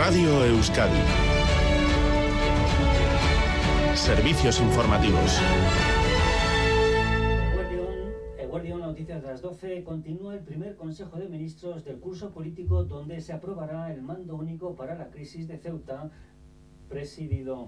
Radio Euskadi. Servicios informativos. Eguerdión, noticias de las 12. Continúa el primer Consejo de Ministros del curso político donde se aprobará el mando único para la crisis de Ceuta, presidido.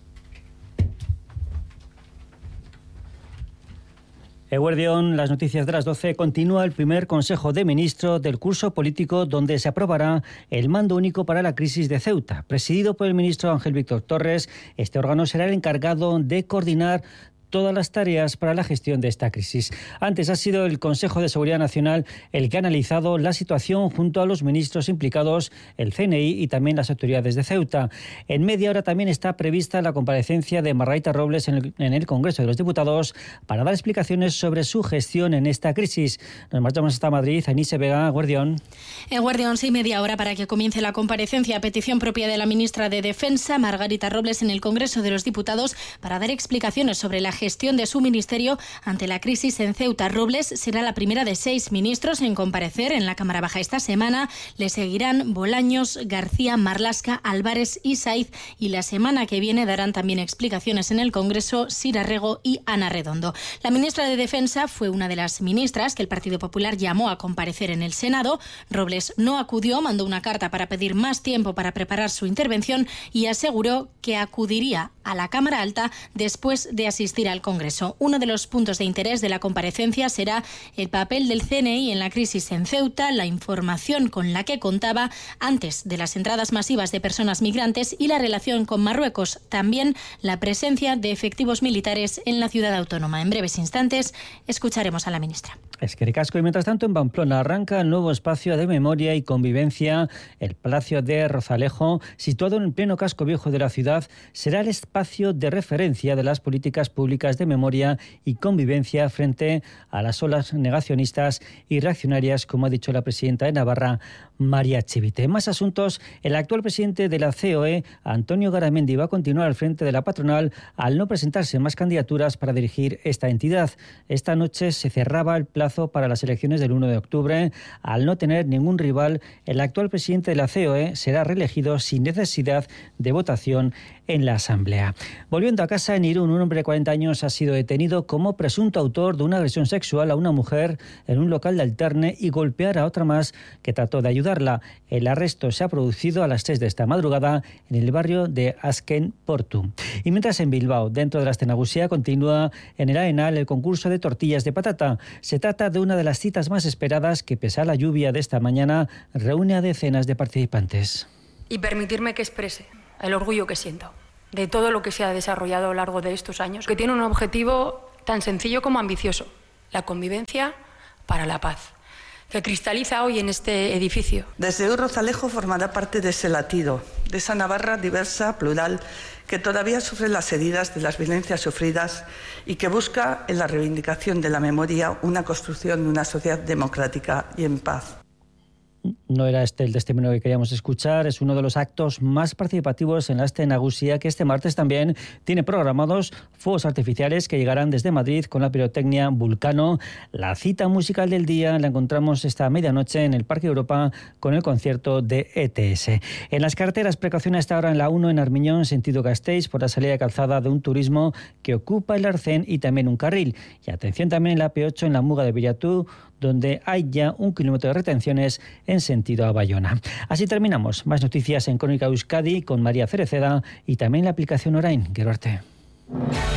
Eguerdión, las noticias de las 12. Continúa el primer Consejo de Ministros del curso político donde se aprobará el mando único para la crisis de Ceuta. Presidido por el ministro Ángel Víctor Torres, este órgano será el encargado de coordinar todas las tareas para la gestión de esta crisis. Antes ha sido el Consejo de Seguridad Nacional el que ha analizado la situación junto a los ministros implicados, el CNI y también las autoridades de Ceuta. En media hora también está prevista la comparecencia de Margarita Robles en el Congreso de los Diputados para dar explicaciones sobre su gestión en esta crisis. Nos marchamos hasta Madrid. Anise Vega, Eguerdión. Eguerdión, sí, media hora para que comience la comparecencia a petición propia de la ministra de Defensa, Margarita Robles, en el Congreso de los Diputados para dar explicaciones sobre la gestión de su ministerio ante la crisis en Ceuta. Robles será la primera de 6 ministros en comparecer en la Cámara Baja esta semana. Le seguirán Bolaños, García, Marlasca, Álvarez y Saiz, y la semana que viene darán también explicaciones en el Congreso Sira Rego y Ana Redondo. La ministra de Defensa fue una de las ministras que el Partido Popular llamó a comparecer en el Senado. Robles no acudió, mandó una carta para pedir más tiempo para preparar su intervención y aseguró que acudiría a la Cámara Alta después de asistir al Congreso. Uno de los puntos de interés de la comparecencia será el papel del CNI en la crisis en Ceuta, la información con la que contaba antes de las entradas masivas de personas migrantes y la relación con Marruecos. También la presencia de efectivos militares en la ciudad autónoma. En breves instantes escucharemos a la ministra. Es que ricasco. Y mientras tanto en Pamplona arranca el nuevo espacio de memoria y convivencia. El Palacio de Rozalejo, situado en el pleno casco viejo de la ciudad, será el espacio de referencia de las políticas públicas de memoria y convivencia frente a las olas negacionistas y reaccionarias, como ha dicho la presidenta de Navarra, María Chivite. Más asuntos. El actual presidente de la COE, Antonio Garamendi, va a continuar al frente de la patronal al no presentarse más candidaturas para dirigir esta entidad. Esta noche se cerraba el plazo para las elecciones del 1 de octubre. Al no tener ningún rival, el actual presidente de la COE será reelegido sin necesidad de votación en la Asamblea. Volviendo a casa, en Irún, un hombre de 40 años ha sido detenido como presunto autor de una agresión sexual a una mujer en un local de Alterne y golpear a otra más que trató de ayudarla. El arresto se ha producido a las 3 de esta madrugada en el barrio de Azken Portu. Y mientras en Bilbao, dentro de la Astenagusia, continúa en el Arenal el concurso de tortillas de patata. Se trata de una de las citas más esperadas que, pese a la lluvia de esta mañana, reúne a decenas de participantes. Y permitirme que exprese el orgullo que siento de todo lo que se ha desarrollado a lo largo de estos años, que tiene un objetivo tan sencillo como ambicioso: la convivencia para la paz, que cristaliza hoy en este edificio. Desde hoy Rozalejo formará parte de ese latido, de esa Navarra diversa, plural, que todavía sufre las heridas de las violencias sufridas y que busca en la reivindicación de la memoria una construcción de una sociedad democrática y en paz. No era este el testimonio que queríamos escuchar. Es uno de los actos más participativos en la Astenagusia, que este martes también tiene programados fuegos artificiales que llegarán desde Madrid con la pirotecnia Vulcano. La cita musical del día la encontramos esta medianoche en el Parque Europa con el concierto de ETS. En las carreteras, precaución a esta hora en la 1 en Armiñón, sentido Gasteiz, por la salida de calzada de un turismo que ocupa el arcén y también un carril. Y atención también en la P8 en la Muga de Villatú, donde hay ya 1 kilómetro de retenciones en sentido a Bayona. Así terminamos. Más noticias en Crónica Euskadi con María Cereceda y también la aplicación Orain. Gero arte.